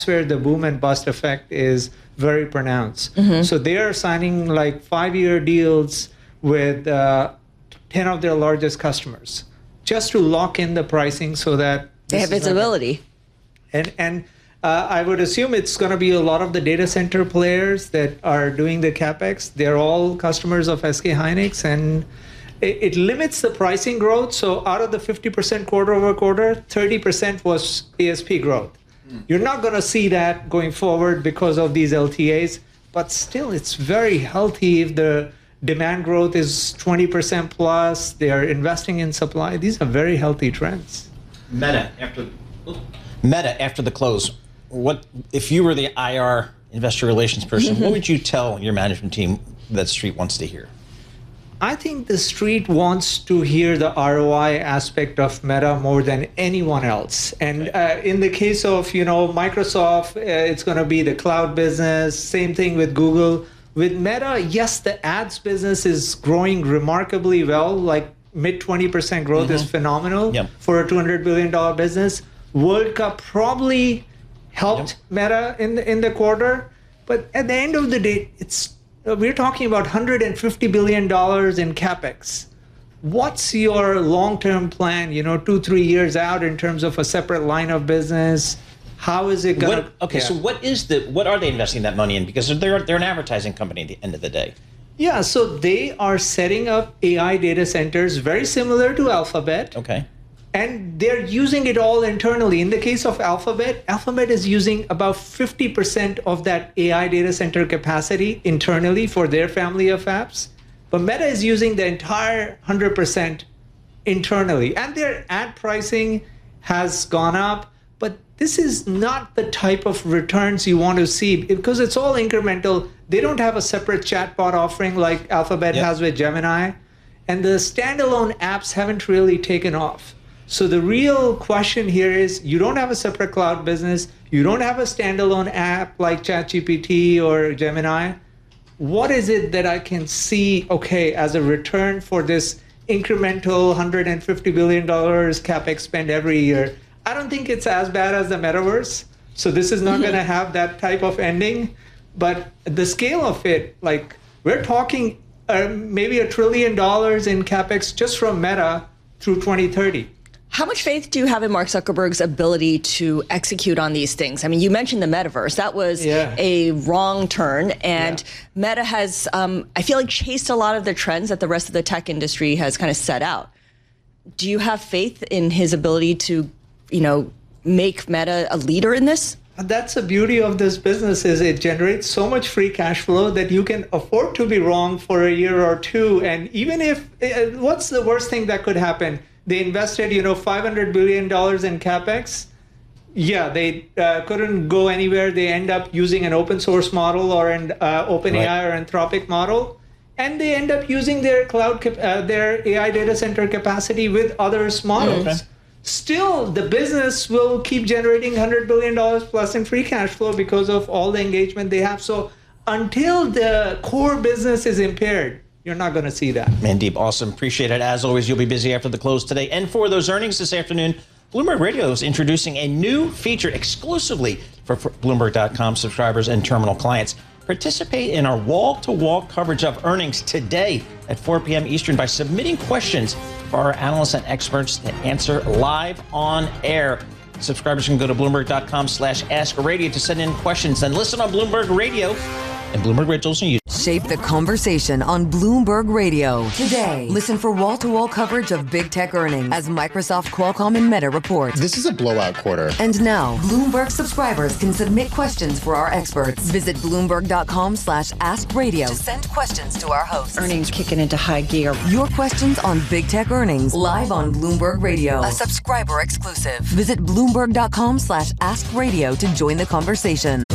where the boom and bust effect is very pronounced. So they are signing like 5-year deals with 10 of their largest customers just to lock in the pricing so that they have visibility. And I would assume it's going to be a lot of the data center players that are doing the CapEx. They're all customers of SK Hynix, and it limits the pricing growth. So out of the 50% quarter over quarter, 30% was ASP growth. You're not going to see that going forward because of these LTAs, but still it's very healthy if the demand growth is 20% plus, they are investing in supply. These are very healthy trends. Meta after the close. What if you were the IR investor relations person, what would you tell your management team that Street wants to hear? I think the Street wants to hear the ROI aspect of Meta more than anyone else. And in the case of, Microsoft, it's going to be the cloud business. Same thing with Google. With Meta, yes, the ads business is growing remarkably well. Like mid 20% growth is phenomenal for a $200 billion business. World Cup probably helped Meta in the quarter. But at the end of the day, we're talking about $150 billion in CapEx. What's your long-term plan, 2-3 years out in terms of a separate line of business? How is it going to... So what are they investing that money in? Because they're an advertising company at the end of the day. Yeah, so they are setting up AI data centers very similar to Alphabet. Okay. And they're using it all internally. In the case of Alphabet is using about 50% of that AI data center capacity internally for their family of apps. But Meta is using the entire 100% internally. And their ad pricing has gone up. But this is not the type of returns you want to see because it's all incremental. They don't have a separate chatbot offering like Alphabet has with Gemini. And the standalone apps haven't really taken off. So the real question here is you don't have a separate cloud business. You don't have a standalone app like ChatGPT or Gemini. What is it that I can see, as a return for this incremental $150 billion CapEx spend every year? I don't think it's as bad as the metaverse. So this is not going to have that type of ending. But the scale of it, like we're talking maybe $1 trillion in CapEx just from Meta through 2030. How much faith do you have in Mark Zuckerberg's ability to execute on these things? I mean, you mentioned the metaverse. That was a wrong turn. And Meta has, I feel like, chased a lot of the trends that the rest of the tech industry has kind of set out. Do you have faith in his ability to, make Meta a leader in this? That's the beauty of this business is it generates so much free cash flow that you can afford to be wrong for a year or two. And even if, what's the worst thing that could happen? They invested, $500 billion in CapEx. Yeah, they couldn't go anywhere. They end up using an open source model or an OpenAI or Anthropic model. And they end up using their their AI data center capacity with others' models. Still, the business will keep generating $100 billion plus in free cash flow because of all the engagement they have. So until the core business is impaired, you're not going to see that. Mandeep, awesome. Appreciate it. As always, you'll be busy after the close today. And for those earnings this afternoon, Bloomberg Radio is introducing a new feature exclusively for Bloomberg.com subscribers and terminal clients. Participate in our wall-to-wall coverage of earnings today at 4 p.m. Eastern by submitting questions for our analysts and experts to answer live on air. Subscribers can go to Bloomberg.com/AskRadio to send in questions and listen on Bloomberg Radio and Bloomberg Rituals and YouTube. Shape the conversation on Bloomberg Radio. Today, listen for wall-to-wall coverage of big tech earnings as Microsoft, Qualcomm, and Meta report. This is a blowout quarter. And now, Bloomberg subscribers can submit questions for our experts. Visit Bloomberg.com/AskRadio to send questions to our hosts. Earnings kicking into high gear. Your questions on big tech earnings live on Bloomberg Radio. A subscriber exclusive. Visit Bloomberg.com/AskRadio to join the conversation.